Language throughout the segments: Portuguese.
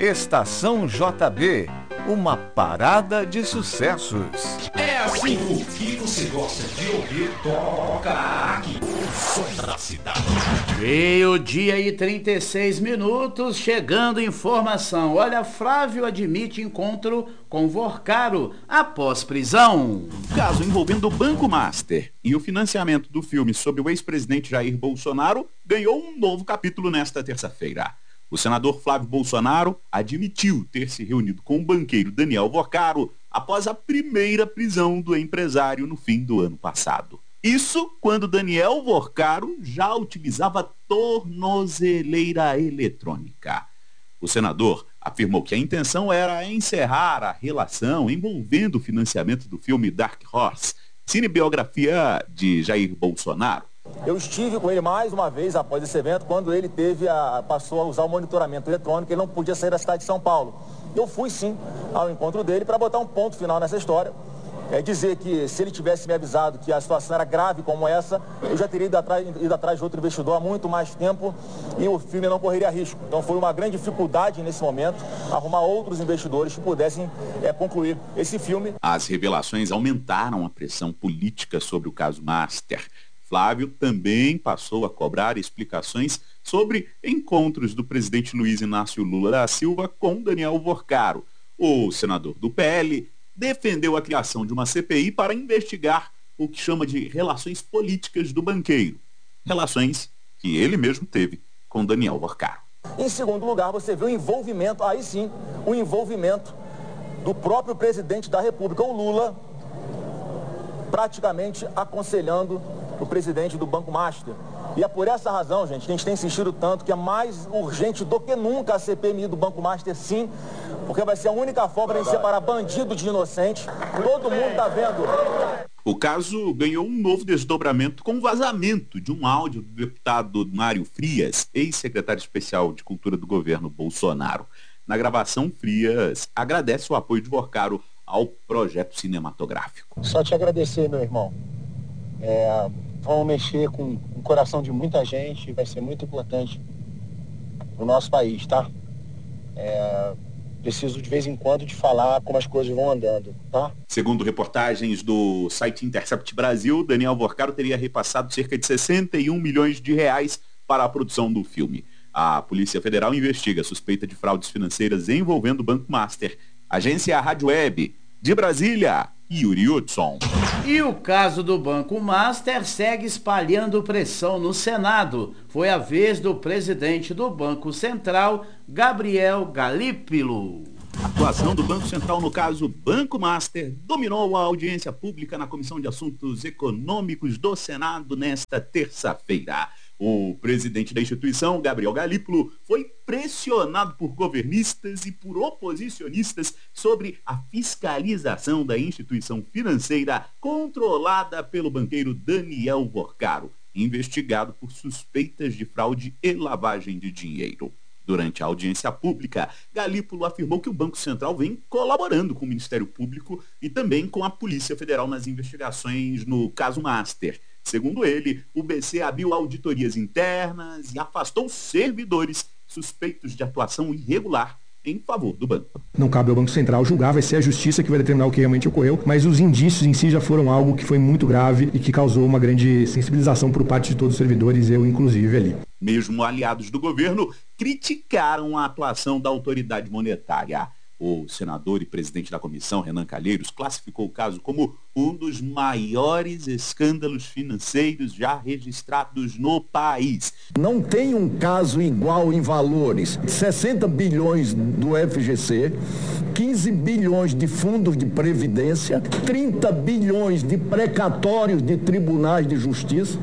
Estação JB, uma parada de sucessos. É assim, o que você gosta de ouvir, toca aqui. O som da cidade. Meio-dia e 36 minutos, chegando informação. Olha, Flávio admite encontro com Vorcaro após prisão. Caso envolvendo o Banco Master e o financiamento do filme sobre o ex-presidente Jair Bolsonaro ganhou um novo capítulo nesta terça-feira. O senador Flávio Bolsonaro admitiu ter se reunido com o banqueiro Daniel Vorcaro após a primeira prisão do empresário no fim do ano passado. Isso quando Daniel Vorcaro já utilizava tornozeleira eletrônica. O senador afirmou que a intenção era encerrar a relação envolvendo o financiamento do filme Dark Horse, cinebiografia de Jair Bolsonaro. Eu estive com ele mais uma vez após esse evento, quando ele passou a usar o monitoramento eletrônico, ele não podia sair da cidade de São Paulo. Eu fui sim ao encontro dele para botar um ponto final nessa história. Dizer que se ele tivesse me avisado que a situação era grave como essa, eu já teria ido atrás de outro investidor há muito mais tempo e o filme não correria risco. Então foi uma grande dificuldade nesse momento arrumar outros investidores que pudessem concluir esse filme. As revelações aumentaram a pressão política sobre o caso Master. Flávio também passou a cobrar explicações sobre encontros do presidente Luiz Inácio Lula da Silva com Daniel Vorcaro. O senador do PL defendeu a criação de uma CPI para investigar o que chama de relações políticas do banqueiro. Relações que ele mesmo teve com Daniel Vorcaro. Em segundo lugar, você vê o envolvimento, aí sim, o envolvimento do próprio presidente da República, o Lula, praticamente aconselhando o presidente do Banco Master. E é por essa razão, gente, que a gente tem insistido tanto que é mais urgente do que nunca a CPMI do Banco Master, sim, porque vai ser a única forma de a gente separar bandido de inocente. Todo mundo está vendo. O caso ganhou um novo desdobramento com o vazamento de um áudio do deputado Mário Frias, ex-secretário especial de Cultura do governo Bolsonaro. Na gravação, Frias agradece o apoio de Vorcaro ao projeto cinematográfico. Só te agradecer, meu irmão. Vamos mexer com o coração de muita gente, vai ser muito importante para o nosso país, tá? Preciso de vez em quando de falar como as coisas vão andando, tá? Segundo reportagens do site Intercept Brasil, Daniel Vorcaro teria repassado cerca de 61 milhões de reais para a produção do filme. A Polícia Federal investiga a suspeita de fraudes financeiras envolvendo o Banco Master. Agência Rádio Web, de Brasília, Yuri Hudson. E o caso do Banco Master segue espalhando pressão no Senado. Foi a vez do presidente do Banco Central, Gabriel Galípolo. A atuação do Banco Central no caso Banco Master dominou a audiência pública na Comissão de Assuntos Econômicos do Senado nesta terça-feira. O presidente da instituição, Gabriel Galípolo, foi pressionado por governistas e por oposicionistas sobre a fiscalização da instituição financeira controlada pelo banqueiro Daniel Vorcaro, investigado por suspeitas de fraude e lavagem de dinheiro. Durante a audiência pública, Galípolo afirmou que o Banco Central vem colaborando com o Ministério Público e também com a Polícia Federal nas investigações no caso Master. Segundo ele, o BC abriu auditorias internas e afastou servidores suspeitos de atuação irregular em favor do banco. Não cabe ao Banco Central julgar, vai ser a justiça que vai determinar o que realmente ocorreu, mas os indícios em si já foram algo que foi muito grave e que causou uma grande sensibilização por parte de todos os servidores, eu inclusive ali. Mesmo aliados do governo criticaram a atuação da autoridade monetária. O senador e presidente da comissão, Renan Calheiros, classificou o caso como um dos maiores escândalos financeiros já registrados no país. Não tem um caso igual em valores. 60 bilhões do FGC, 15 bilhões de fundos de previdência, 30 bilhões de precatórios de tribunais de justiça.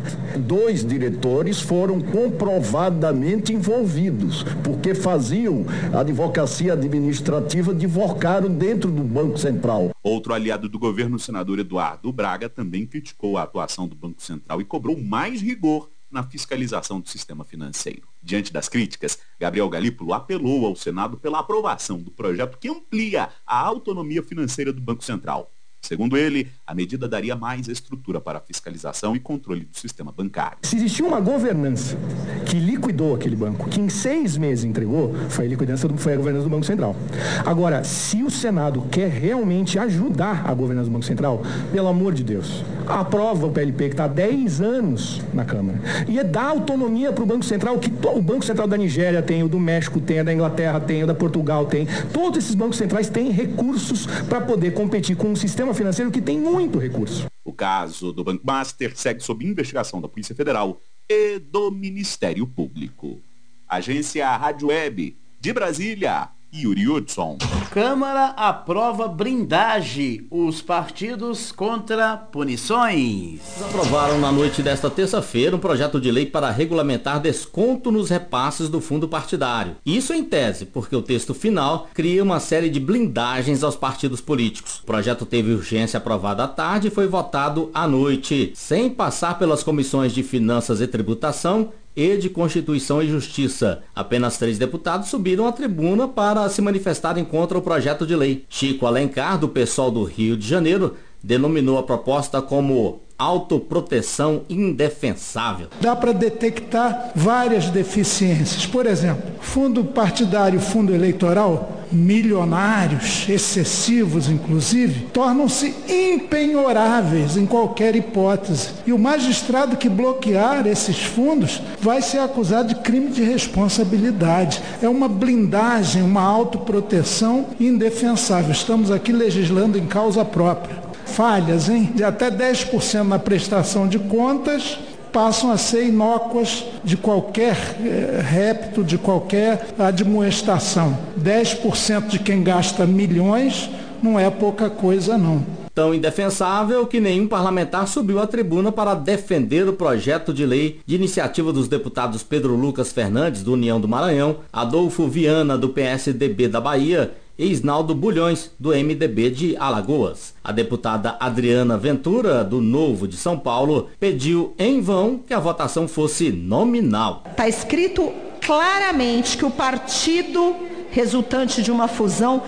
2 diretores foram comprovadamente envolvidos, porque faziam advocacia administrativa de Vorcaro dentro do Banco Central. Outro aliado do governo, o senador Eduardo Braga, também criticou a atuação do Banco Central e cobrou mais rigor na fiscalização do sistema financeiro. Diante das críticas, Gabriel Galípolo apelou ao Senado pela aprovação do projeto que amplia a autonomia financeira do Banco Central. Segundo ele, a medida daria mais estrutura para a fiscalização e controle do sistema bancário. Se existia uma governança que liquidou aquele banco, que em 6 meses entregou, foi a governança do Banco Central. Agora, se o Senado quer realmente ajudar a governança do Banco Central, pelo amor de Deus, aprova o PLP que está há 10 anos na Câmara e dá autonomia para o Banco Central, que o Banco Central da Nigéria tem, o do México tem, o da Inglaterra tem, o da Portugal tem. Todos esses bancos centrais têm recursos para poder competir com um sistema financeiro que tem muito recurso. O caso do Banco Master segue sob investigação da Polícia Federal e do Ministério Público. Agência Rádio Web de Brasília, Yuri Hudson. Câmara aprova blindagem, os partidos contra punições. Aprovaram na noite desta terça-feira um projeto de lei para regulamentar desconto nos repasses do fundo partidário. Isso em tese, porque o texto final cria uma série de blindagens aos partidos políticos. O projeto teve urgência aprovada à tarde e foi votado à noite, sem passar pelas comissões de Finanças e Tributação e de Constituição e Justiça. Apenas 3 deputados subiram à tribuna para se manifestarem contra o projeto de lei. Chico Alencar, do PSOL do Rio de Janeiro, denominou a proposta como autoproteção indefensável. Dá para detectar várias deficiências. Por exemplo, fundo partidário, fundo eleitoral, milionários, excessivos inclusive, tornam-se impenhoráveis em qualquer hipótese. E o magistrado que bloquear esses fundos vai ser acusado de crime de responsabilidade. É uma blindagem, uma autoproteção indefensável. Estamos aqui legislando em causa própria. Falhas, hein? De até 10% na prestação de contas passam a ser inócuas de qualquer répito, de qualquer admoestação. 10% de quem gasta milhões não é pouca coisa, não. Tão indefensável que nenhum parlamentar subiu à tribuna para defender o projeto de lei de iniciativa dos deputados Pedro Lucas Fernandes, do União do Maranhão, Adolfo Viana, do PSDB da Bahia, e Isnaldo Bulhões, do MDB de Alagoas. A deputada Adriana Ventura, do Novo de São Paulo, pediu em vão que a votação fosse nominal. Está escrito claramente que o partido resultante de uma fusão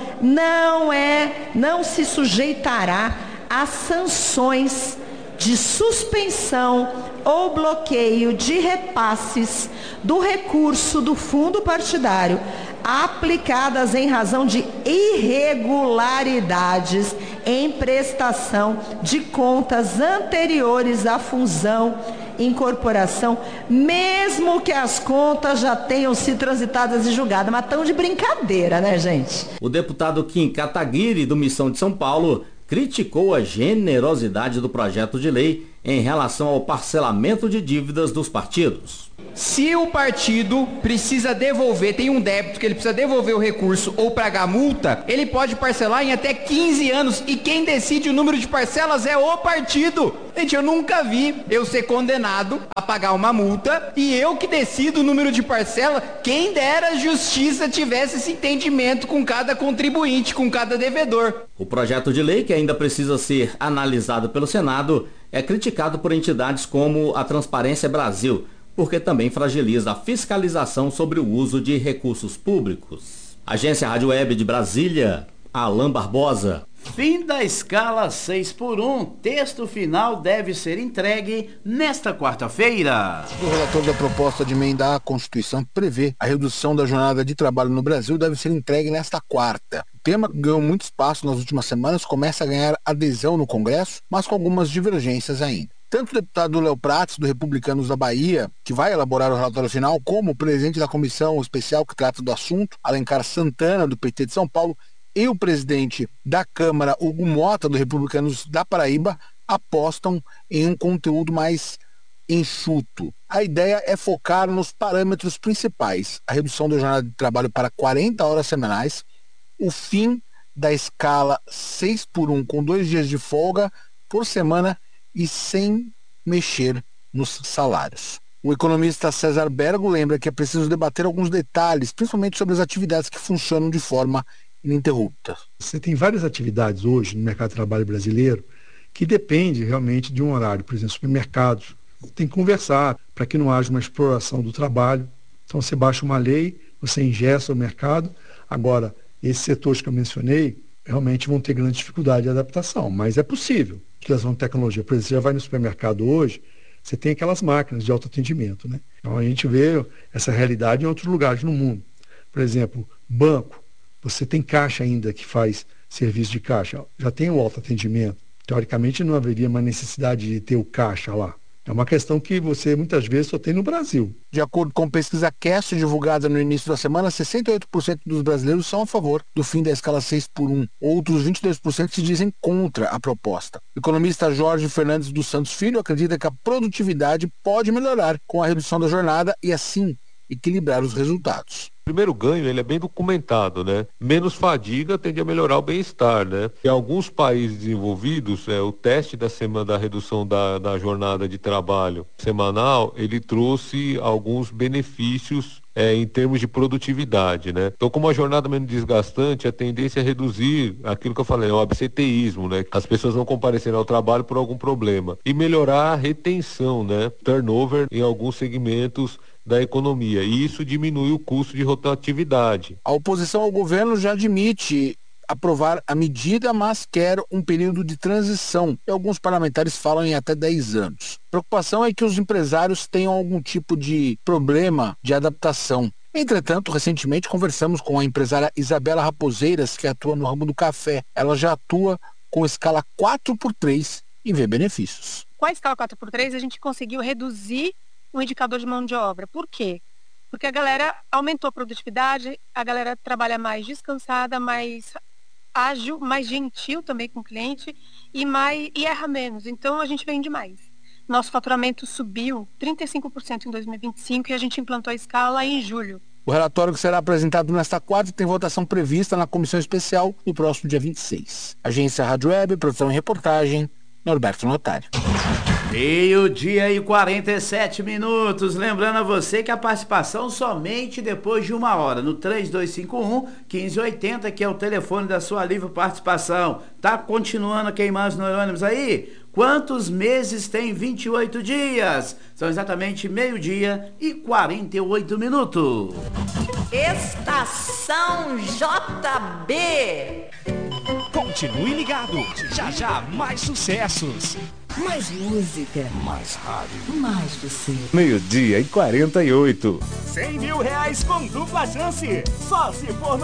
não se sujeitará a sanções de suspensão ou bloqueio de repasses do recurso do fundo partidário aplicadas em razão de irregularidades em prestação de contas anteriores à fusão e incorporação, mesmo que as contas já tenham sido transitadas e julgadas. Mas tão de brincadeira, né, gente? O deputado Kim Kataguiri, do Missão de São Paulo, criticou a generosidade do projeto de lei em relação ao parcelamento de dívidas dos partidos. Se o partido precisa devolver, tem um débito que ele precisa devolver o recurso ou pagar multa, ele pode parcelar em até 15 anos e quem decide o número de parcelas é o partido. Gente, eu nunca vi eu ser condenado a pagar uma multa e eu que decido o número de parcela. Quem dera a justiça tivesse esse entendimento com cada contribuinte, com cada devedor. O projeto de lei, que ainda precisa ser analisado pelo Senado, é criticado por entidades como a Transparência Brasil, porque também fragiliza a fiscalização sobre o uso de recursos públicos. Agência Rádio Web de Brasília, Alain Barbosa. Fim da escala 6x1. Texto final deve ser entregue nesta quarta-feira. O relator da proposta de emendar a Constituição prevê a redução da jornada de trabalho no Brasil deve ser entregue nesta quarta. O tema ganhou muito espaço nas últimas semanas, começa a ganhar adesão no Congresso, mas com algumas divergências ainda. Tanto o deputado Léo Prats, do Republicanos da Bahia, que vai elaborar o relatório final, como o presidente da comissão especial que trata do assunto, Alencar Santana, do PT de São Paulo, e o presidente da Câmara, Hugo Mota, do Republicanos da Paraíba, apostam em um conteúdo mais enxuto. A ideia é focar nos parâmetros principais: a redução da jornada de trabalho para 40 horas semanais, o fim da escala 6x1 com 2 dias de folga por semana e sem mexer nos salários. O economista César Bergo lembra que é preciso debater alguns detalhes, principalmente sobre as atividades que funcionam de forma ininterrupta. Você tem várias atividades hoje no mercado de trabalho brasileiro que dependem realmente de um horário. Por exemplo, supermercados. Tem que conversar para que não haja uma exploração do trabalho. Então você baixa uma lei, você ingessa o mercado. Agora, esses setores que eu mencionei, realmente vão ter grande dificuldade de adaptação, mas é possível. Utilização de tecnologia. Por exemplo, você já vai no supermercado hoje, você tem aquelas máquinas de autoatendimento, né? Então a gente vê essa realidade em outros lugares no mundo. Por exemplo, banco, você tem caixa ainda que faz serviço de caixa, já tem o autoatendimento. Teoricamente não haveria mais necessidade de ter o caixa lá. É uma questão que você muitas vezes só tem no Brasil. De acordo com pesquisa Quest divulgada no início da semana, 68% dos brasileiros são a favor do fim da escala 6x1. Outros 22% se dizem contra a proposta. O economista Jorge Fernandes dos Santos Filho acredita que a produtividade pode melhorar com a redução da jornada e assim equilibrar os resultados. O primeiro ganho, ele é bem documentado, né? Menos fadiga tende a melhorar o bem-estar, né? Em alguns países desenvolvidos, o teste da redução da jornada de trabalho semanal, ele trouxe alguns benefícios em termos de produtividade, né? Então, como a jornada é menos desgastante, a tendência é reduzir aquilo que eu falei, o absenteísmo, né? As pessoas não comparecerem ao trabalho por algum problema. E melhorar a retenção, né? Turnover em alguns segmentos da economia, e isso diminui o custo de rotatividade. A oposição ao governo já admite aprovar a medida, mas quer um período de transição, e alguns parlamentares falam em até 10 anos. A preocupação é que os empresários tenham algum tipo de problema de adaptação. Entretanto, recentemente conversamos com a empresária Isabela Raposeiras, que atua no ramo do café. Ela já atua com escala 4x3 e vê benefícios. Com a escala 4x3, a gente conseguiu reduzir o indicador de mão de obra. Por quê? Porque a galera aumentou a produtividade, a galera trabalha mais descansada, mais ágil, mais gentil também com o cliente e erra menos. Então a gente vende mais. Nosso faturamento subiu 35% em 2025 e a gente implantou a escala em julho. O relatório que será apresentado nesta quarta tem votação prevista na comissão especial no próximo dia 26. Agência Rádio Web, produção e reportagem, Norberto Notário. 12h47. Lembrando a você que a participação somente depois de 1 hora, no 3251-1580, que é o telefone da sua livre participação. Tá continuando a queimar os neurônios aí? Quantos meses tem 28 dias? São exatamente 12h48. Estação JB. Continue ligado. Já já mais sucessos. Mais música. Mais rádio. Mais você. 12h48. 100 mil reais com dupla chance. Só se for